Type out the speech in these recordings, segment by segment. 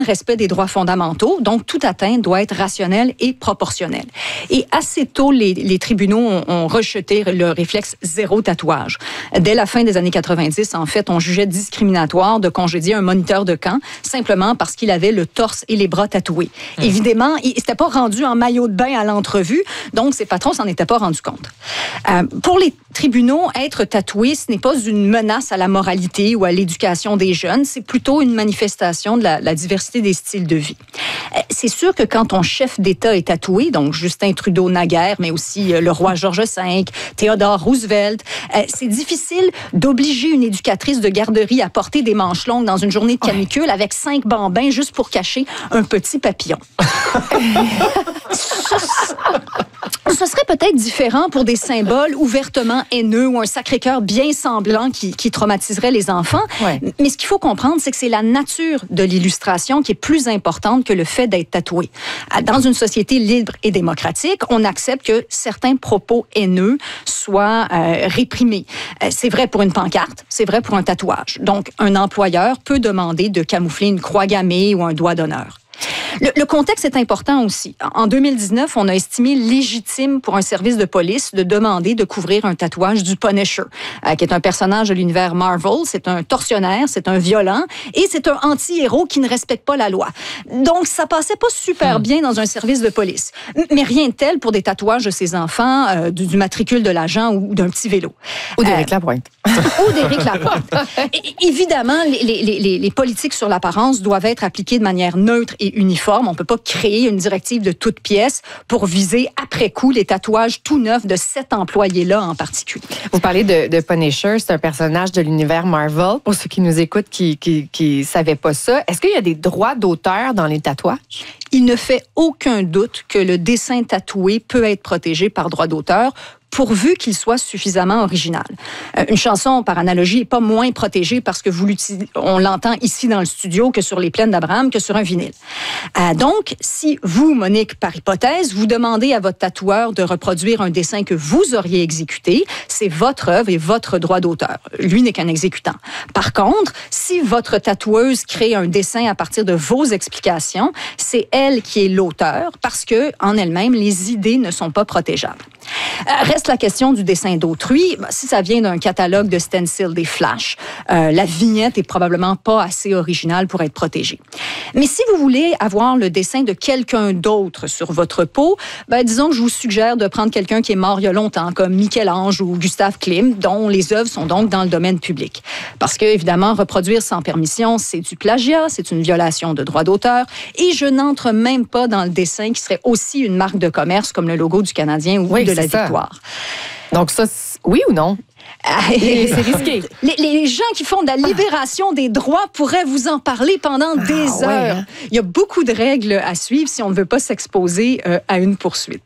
respect des droits fondamentaux, donc toute atteinte doit être rationnelle et proportionnelle. Et assez tôt, les tribunaux ont rejeté le réflexe zéro tatouage. Dès la fin des années 90, en fait, on jugeait discriminatoire de congédier un moniteur de camp simplement parce qu'il avait le torse et les bras tatoués. Évidemment, il s'était pas rendu en maillot de bain à l'entrevue, donc ses patrons s'en étaient pas rendus compte. Pour les tribunaux, être tatoué, ce n'est pas une menace à la moralité ou à l'éducation des jeunes, c'est plutôt une manifestation de la diversité des styles de vie. C'est sûr que quand ton chef d'État est tatoué, donc Justin Trudeau naguère, mais aussi le roi George V, Theodore Roosevelt, c'est difficile d'obliger une éducatrice de garderie à porter des manches longues dans une journée de canicule avec 5 bambins juste pour cacher un petit papillon. Ce serait peut-être différent pour des symboles ouvertement haineux ou un Sacré-Cœur bien semblant qui traumatiserait les enfants. Ouais. Mais ce qu'il faut comprendre, c'est que c'est la nature de l'illustration qui est plus importante que le fait d'être tatoué. Dans une société libre et démocratique, on accepte que certains propos haineux soient réprimés. C'est vrai pour une pancarte, c'est vrai pour un tatouage. Donc, un employeur peut demander de camoufler une croix gammée ou un doigt d'honneur. Le contexte est important aussi. En 2019, on a estimé légitime pour un service de police de demander de couvrir un tatouage du Punisher, qui est un personnage de l'univers Marvel. C'est un tortionnaire, c'est un violent et c'est un anti-héros qui ne respecte pas la loi. Donc, ça passait pas super bien dans un service de police. Mais rien de tel pour des tatouages de ses enfants, du matricule de l'agent ou d'un petit vélo. Ou d'Éric Lapointe. Ou d'Éric Lapointe. Évidemment, les politiques sur l'apparence doivent être appliquées de manière neutre et uniforme. On ne peut pas créer une directive de toute pièce pour viser après coup les tatouages tout neufs de cet employé-là en particulier. Vous parlez de Punisher, c'est un personnage de l'univers Marvel. Pour ceux qui nous écoutent qui savaient pas ça, est-ce qu'il y a des droits d'auteur dans les tatouages? Il ne fait aucun doute que le dessin tatoué peut être protégé par droit d'auteur, pourvu qu'il soit suffisamment original. Une chanson, par analogie, n'est pas moins protégée parce que on l'entend ici dans le studio que sur les plaines d'Abraham, que sur un vinyle. Donc, si vous, Monique, par hypothèse, vous demandez à votre tatoueur de reproduire un dessin que vous auriez exécuté, c'est votre œuvre et votre droit d'auteur. Lui n'est qu'un exécutant. Par contre, si votre tatoueuse crée un dessin à partir de vos explications, c'est elle qui est l'auteur parce que, en elle-même, les idées ne sont pas protégeables. Reste la question du dessin d'autrui. Si ça vient d'un catalogue de stencil des Flash, la vignette est probablement pas assez originale pour être protégée. Mais si vous voulez avoir le dessin de quelqu'un d'autre sur votre peau, disons que je vous suggère de prendre quelqu'un qui est mort il y a longtemps, comme Michel-Ange ou Gustave Klimt, dont les œuvres sont donc dans le domaine public. Parce que, évidemment, reproduire sans permission, c'est du plagiat, c'est une violation de droit d'auteur, et je n'entre même pas dans le dessin qui serait aussi une marque de commerce comme le logo du Canadien ou de la Victoire. Donc ça, oui ou non? C'est risqué. Les gens qui font de la libération des droits pourraient vous en parler pendant des heures. Hein? Il y a beaucoup de règles à suivre si on ne veut pas s'exposer à une poursuite.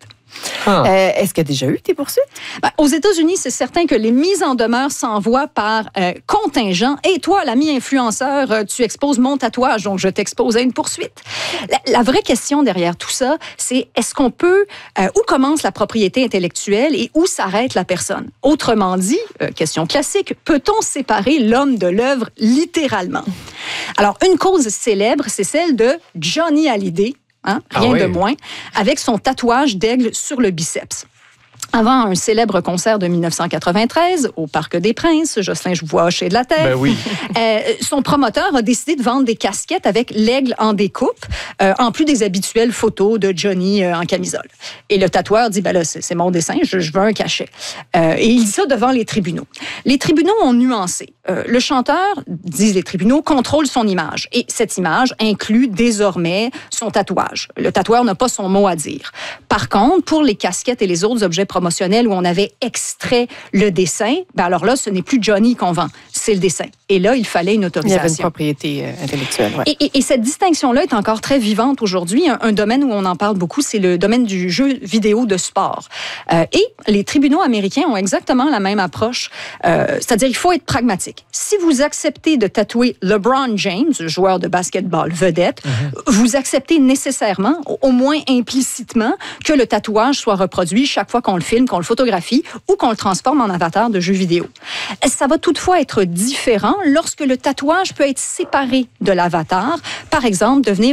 Est-ce qu'il y a déjà eu des poursuites? Aux États-Unis, c'est certain que les mises en demeure s'envoient par contingent. Et toi, l'ami influenceur, tu exposes mon tatouage, donc je t'expose à une poursuite. La vraie question derrière tout ça, c'est est-ce qu'on peut, où commence la propriété intellectuelle et où s'arrête la personne? Autrement dit, question classique, peut-on séparer l'homme de l'œuvre littéralement? Alors, une cause célèbre, c'est celle de Johnny Hallyday, rien de moins, avec son tatouage d'aigle sur le biceps. Avant un célèbre concert de 1993 au Parc des Princes, Jocelyn, je vous vois hocher de la tête. Ben oui. Son promoteur a décidé de vendre des casquettes avec l'aigle en découpe, en plus des habituelles photos de Johnny en camisole. Et le tatoueur dit, là, c'est mon dessin, je veux un cachet. Et il dit ça devant les tribunaux. Les tribunaux ont nuancé. Le chanteur, disent les tribunaux, contrôle son image. Et cette image inclut désormais son tatouage. Le tatoueur n'a pas son mot à dire. Par contre, pour les casquettes et les autres objets promotionnels où on avait extrait le dessin, alors là, ce n'est plus Johnny qu'on vend, c'est le dessin. Et là, il fallait une autorisation. Il y avait une propriété intellectuelle. Ouais. Et cette distinction-là est encore très vivante aujourd'hui. Un domaine où on en parle beaucoup, c'est le domaine du jeu vidéo de sport. Et les tribunaux américains ont exactement la même approche. C'est-à-dire, il faut être pragmatique. Si vous acceptez de tatouer LeBron James, joueur de basketball vedette, vous acceptez nécessairement, au moins implicitement, que le tatouage soit reproduit chaque fois qu'on le filme, qu'on le photographie ou qu'on le transforme en avatar de jeu vidéo. Ça va toutefois être différent lorsque le tatouage peut être séparé de l'avatar. Par exemple, devenir